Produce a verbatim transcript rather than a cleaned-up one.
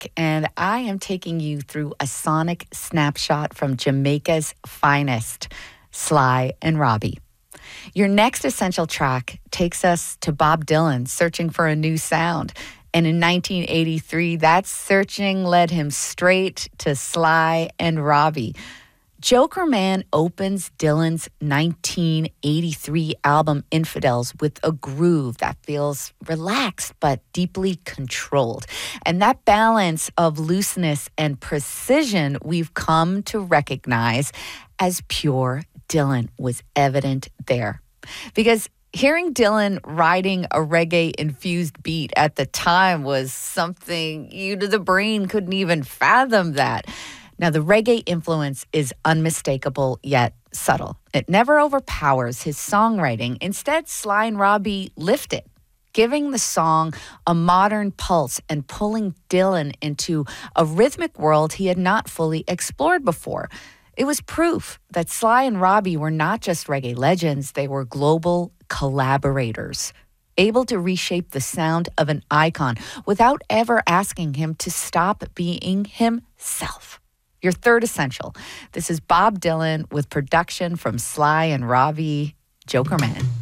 Nick, and I am taking you through a sonic snapshot from Jamaica's finest, Sly and Robbie. Your next essential track takes us to Bob Dylan searching for a new sound. And in nineteen eighty-three, that searching led him straight to Sly and Robbie. Jokerman opens Dylan's nineteen eighty-three album Infidels with a groove that feels relaxed but deeply controlled. And that balance of looseness and precision we've come to recognize as pure Dylan was evident there. Because hearing Dylan riding a reggae-infused beat at the time was something you to the brain couldn't even fathom that. Now, the reggae influence is unmistakable yet subtle. It never overpowers his songwriting. Instead, Sly and Robbie lift it, giving the song a modern pulse and pulling Dylan into a rhythmic world he had not fully explored before. It was proof that Sly and Robbie were not just reggae legends, they were global collaborators, able to reshape the sound of an icon without ever asking him to stop being himself. Your third essential. This is Bob Dylan with production from Sly and Robbie, Jokerman.